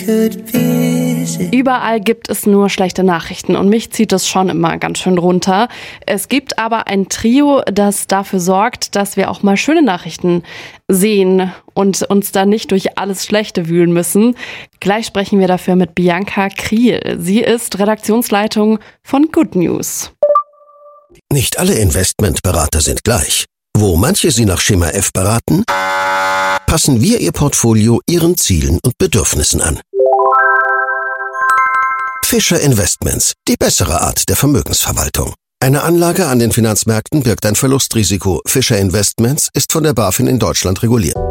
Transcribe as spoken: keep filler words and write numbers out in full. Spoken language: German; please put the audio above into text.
Überall gibt es nur schlechte Nachrichten und mich zieht es schon immer ganz schön runter. Es gibt aber ein Trio, das dafür sorgt, dass wir auch mal schöne Nachrichten sehen und uns dann nicht durch alles Schlechte wühlen müssen. Gleich sprechen wir dafür mit Bianca Kriel. Sie ist Redaktionsleitung von Good News. Nicht alle Investmentberater sind gleich. Wo manche Sie nach Schema F beraten, passen wir Ihr Portfolio Ihren Zielen und Bedürfnissen an. Fischer Investments, die bessere Art der Vermögensverwaltung. Eine Anlage an den Finanzmärkten birgt ein Verlustrisiko. Fischer Investments ist von der BaFin in Deutschland reguliert.